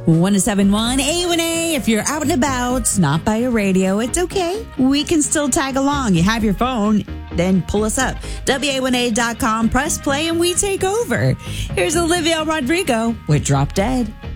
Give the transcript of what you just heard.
1071 A1A. If you're out and about, not by a radio, it's okay. We can still tag along. You have your phone, then pull us up. WA1A.com, press play, and we take over. Here's Olivia Rodrigo with Drop Dead.